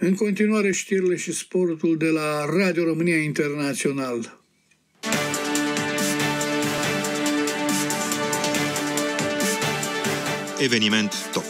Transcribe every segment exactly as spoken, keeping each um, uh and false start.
În continuare știrile și sportul de la Radio România Internațional. Eveniment top.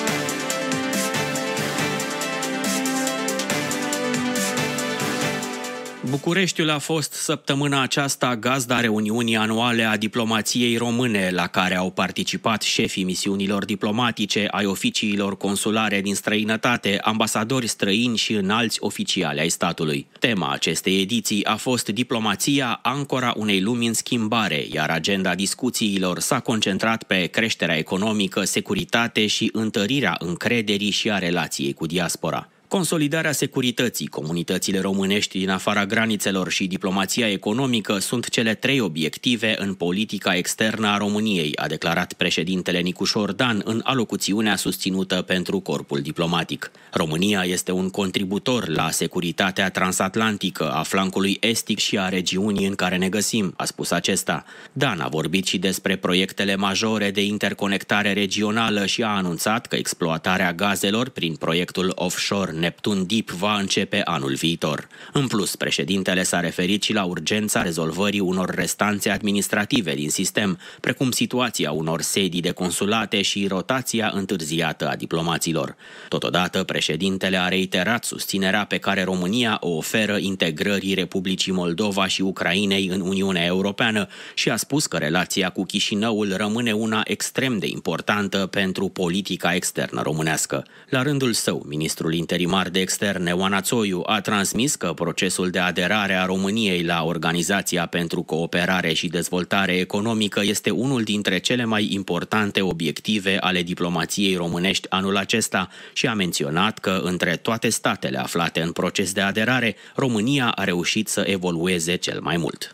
Bucureștiul a fost săptămâna aceasta gazda reuniunii anuale a diplomației române, la care au participat șefii misiunilor diplomatice ai oficiilor consulare din străinătate, ambasadori străini și înalți oficiali ai statului. Tema acestei ediții a fost diplomația, ancora unei lumi în schimbare, iar agenda discuțiilor s-a concentrat pe creșterea economică, securitate și întărirea încrederii și a relației cu diaspora. Consolidarea securității, comunitățile românești din afara granițelor și diplomația economică sunt cele trei obiective în politica externă a României, a declarat președintele Nicușor Dan în alocuțiunea susținută pentru corpul diplomatic. România este un contributor la securitatea transatlantică a flancului estic și a regiunii în care ne găsim, a spus acesta. Dan a vorbit și despre proiectele majore de interconectare regională și a anunțat că exploatarea gazelor prin proiectul offshore Neptun Deep va începe anul viitor. În plus, președintele s-a referit și la urgența rezolvării unor restanțe administrative din sistem, precum situația unor sedii de consulate și rotația întârziată a diplomaților. Totodată, președintele a reiterat susținerea pe care România o oferă integrării Republicii Moldova și Ucrainei în Uniunea Europeană și a spus că relația cu Chișinăul rămâne una extrem de importantă pentru politica externă românească. La rândul său, ministrul interimar de externe Oana Țoiu a transmis că procesul de aderare a României la Organizația pentru Cooperare și Dezvoltare Economică este unul dintre cele mai importante obiective ale diplomației românești anul acesta și a menționat că între toate statele aflate în proces de aderare, România a reușit să evolueze cel mai mult.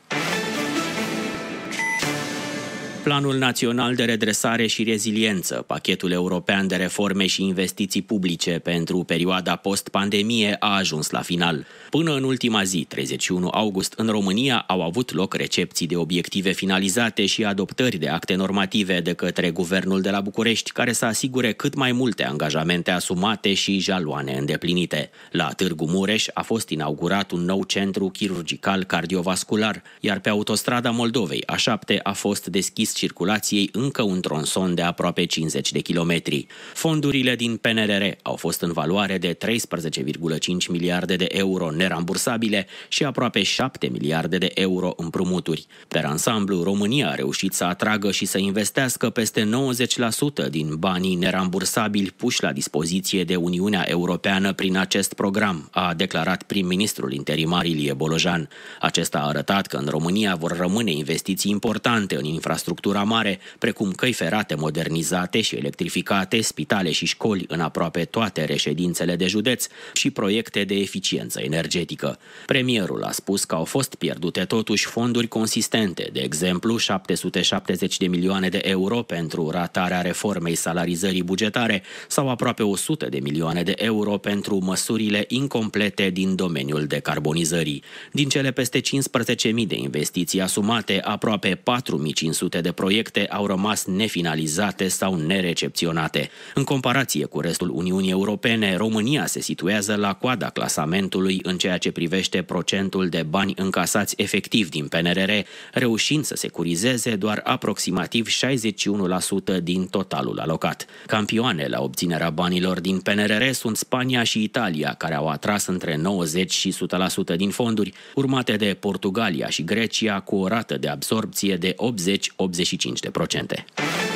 Planul Național de Redresare și Reziliență, pachetul european de reforme și investiții publice pentru perioada post-pandemie, a ajuns la final. Până în ultima zi, treizeci și unu august, în România au avut loc recepții de obiective finalizate și adoptări de acte normative de către Guvernul de la București, care să asigure cât mai multe angajamente asumate și jaloane îndeplinite. La Târgu Mureș a fost inaugurat un nou centru chirurgical cardiovascular, iar pe autostrada Moldovei A șapte a fost deschis circulației încă un tronson de aproape cincizeci de kilometri. Fondurile din P N R R au fost în valoare de treisprezece virgulă cinci miliarde de euro nerambursabile și aproape șapte miliarde de euro împrumuturi. Per ansamblu, România a reușit să atragă și să investească peste nouăzeci la sută din banii nerambursabili puși la dispoziție de Uniunea Europeană prin acest program, a declarat prim-ministrul interimar Ilie Bolojan. Acesta a arătat că în România vor rămâne investiții importante în infrastructură mare, precum căi ferate modernizate și electrificate, spitale și școli în aproape toate reședințele de județ și proiecte de eficiență energetică. Premierul a spus că au fost pierdute totuși fonduri consistente, de exemplu șapte sute șaptezeci de milioane de euro pentru ratarea reformei salarizării bugetare sau aproape o sută de milioane de euro pentru măsurile incomplete din domeniul decarbonizării. Din cele peste cincisprezece mii de investiții asumate, aproape patru mii cinci sute de proiecte au rămas nefinalizate sau nerecepționate. În comparație cu restul Uniunii Europene, România se situează la coada clasamentului în ceea ce privește procentul de bani încasați efectiv din P N R R, reușind să securizeze doar aproximativ șaizeci și unu la sută din totalul alocat. Campioane la obținerea banilor din P N R R sunt Spania și Italia, care au atras între nouăzeci și o sută la sută din fonduri, urmate de Portugalia și Grecia cu o rată de absorbție de optzeci la optzeci și cinci la sută.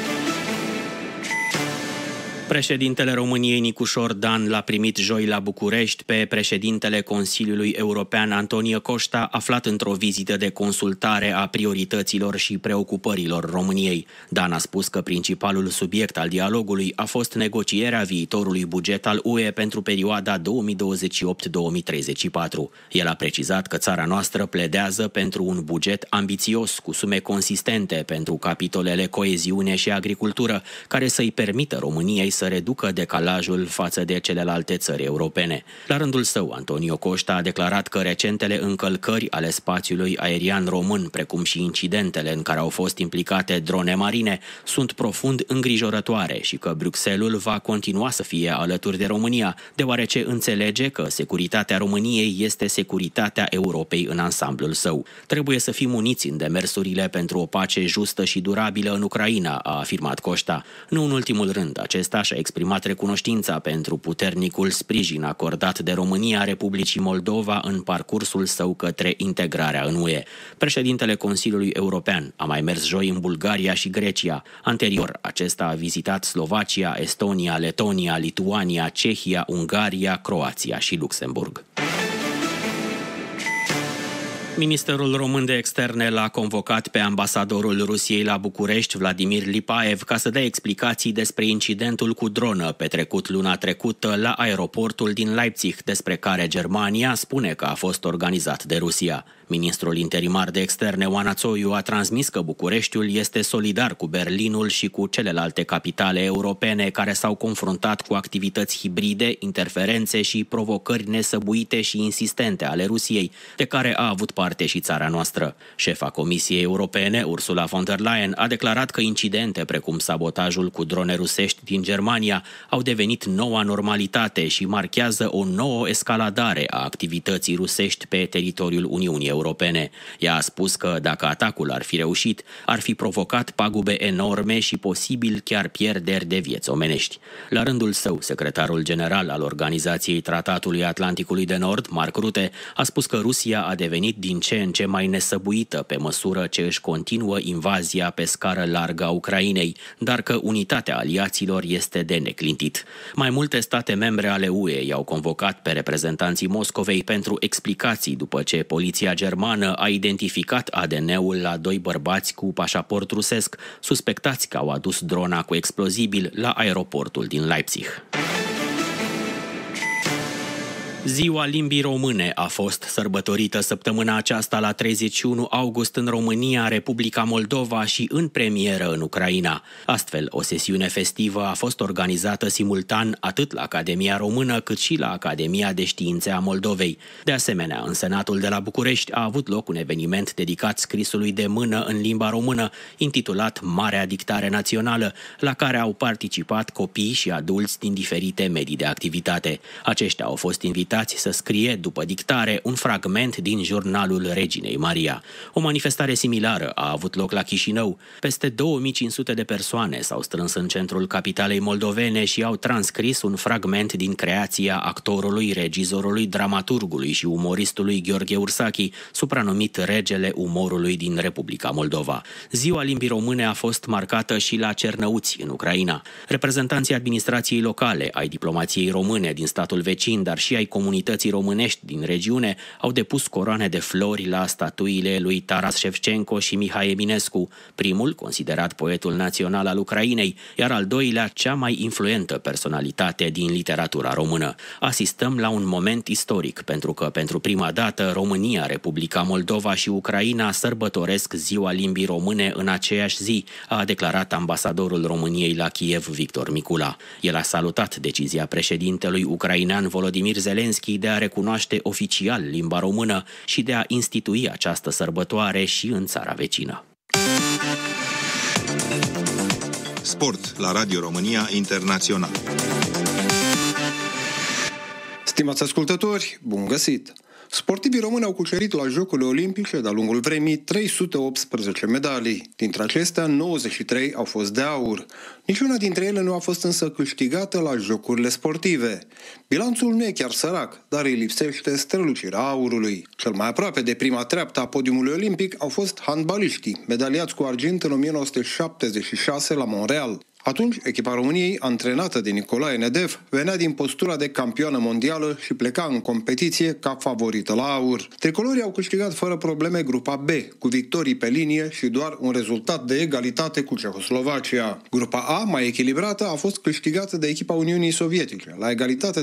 Președintele României Nicușor Dan l-a primit joi la București pe președintele Consiliului European Antonio Costa, aflat într-o vizită de consultare a priorităților și preocupărilor României. Dan a spus că principalul subiect al dialogului a fost negocierea viitorului buget al U E pentru perioada două mii douăzeci și opt două mii treizeci și patru. El a precizat că țara noastră pledează pentru un buget ambițios, cu sume consistente pentru capitolele coeziune și agricultură, care să-i permită României să reducă decalajul față de celelalte țări europene. La rândul său, Antonio Costa a declarat că recentele încălcări ale spațiului aerian român, precum și incidentele în care au fost implicate drone marine, sunt profund îngrijorătoare și că Bruxelles va continua să fie alături de România, deoarece înțelege că securitatea României este securitatea Europei în ansamblul său. Trebuie să fim uniți în demersurile pentru o pace justă și durabilă în Ucraina, a afirmat Costa. Nu în ultimul rând, acesta și-a exprimat recunoștința pentru puternicul sprijin acordat de România Republicii Moldova în parcursul său către integrarea în U E. Președintele Consiliului European a mai mers joi în Bulgaria și Grecia. Anterior, acesta a vizitat Slovacia, Estonia, Letonia, Lituania, Cehia, Ungaria, Croația și Luxemburg. Ministerul român de externe l-a convocat pe ambasadorul Rusiei la București, Vladimir Lipaev, ca să dea explicații despre incidentul cu dronă petrecut luna trecută la aeroportul din Leipzig, despre care Germania spune că a fost organizat de Rusia. Ministrul interimar de externe, Oana Țoiu, a transmis că Bucureștiul este solidar cu Berlinul și cu celelalte capitale europene care s-au confruntat cu activități hibride, interferențe și provocări nesăbuite și insistente ale Rusiei, de care a avut parte și țara noastră. Șefa Comisiei Europene, Ursula von der Leyen, a declarat că incidente precum sabotajul cu drone rusești din Germania au devenit noua normalitate și marchează o nouă escaladare a activității rusești pe teritoriul Uniunii Europene. Ea a spus că dacă atacul ar fi reușit, ar fi provocat pagube enorme și posibil chiar pierderi de vieți omenești. La rândul său, secretarul general al Organizației Tratatului Atlanticului de Nord, Mark Rutte, a spus că Rusia a devenit din ce în ce mai nesăbuită pe măsură ce își continuă invazia pe scară largă a Ucrainei, dar că unitatea aliaților este de neclintit. Mai multe state membre ale U E i-au convocat pe reprezentanții Moscovei pentru explicații după ce poliția germană a identificat A D N-ul la doi bărbați cu pașaport rusesc, suspectați că au adus drona cu explozibil la aeroportul din Leipzig. Ziua limbii române a fost sărbătorită săptămâna aceasta la treizeci și unu august în România, Republica Moldova și în premieră în Ucraina. Astfel, o sesiune festivă a fost organizată simultan atât la Academia Română cât și la Academia de Științe a Moldovei. De asemenea, în Senatul de la București a avut loc un eveniment dedicat scrisului de mână în limba română, intitulat Marea Dictare Națională, la care au participat copii și adulți din diferite medii de activitate. Aceștia au fost invitați să scrie, după dictare, un fragment din jurnalul Reginei Maria. O manifestare similară a avut loc la Chișinău. Peste două mii cinci sute de persoane s-au strâns în centrul capitalei moldovene și au transcris un fragment din creația actorului, regizorului, dramaturgului și umoristului Gheorghe Ursachi, supranumit Regele Umorului din Republica Moldova. Ziua limbii române a fost marcată și la Cernăuți, în Ucraina. Reprezentanții administrației locale, ai diplomației române din statul vecin, dar și ai comunității românești din regiune au depus coroane de flori la statuile lui Taras Șevcenco și Mihai Eminescu, primul considerat poetul național al Ucrainei, iar al doilea cea mai influentă personalitate din literatura română. Asistăm la un moment istoric, pentru că pentru prima dată România, Republica Moldova și Ucraina sărbătoresc Ziua limbii române în aceeași zi, a declarat ambasadorul României la Kiev, Victor Micula. El a salutat decizia președintelui ucrainean Volodymyr Zelenski de a recunoaște oficial limba română și de a institui această sărbătoare și în țara vecină. Sport la Radio România Internațional. Stimați ascultători, bun găsit! Sportivii români au cucerit la Jocurile Olimpice de-a lungul vremii trei sute optsprezece medalii. Dintre acestea, nouăzeci și trei au fost de aur. Niciuna dintre ele nu a fost însă câștigată la Jocurile Sportive. Bilanțul nu e chiar sărac, dar îi lipsește strălucirea aurului. Cel mai aproape de prima treaptă a podiumului olimpic au fost handbaliștii, medaliați cu argint în o mie nouă sute șaptezeci și șase la Montreal. Atunci, echipa României, antrenată de Nicolae Nedev, venea din postura de campioană mondială și pleca în competiție ca favorită la aur. Tricolorii au câștigat fără probleme grupa B, cu victorii pe linie și doar un rezultat de egalitate cu Cehoslovacia. Grupa A, mai echilibrată, a fost câștigată de echipa Uniunii Sovietice, la egalitate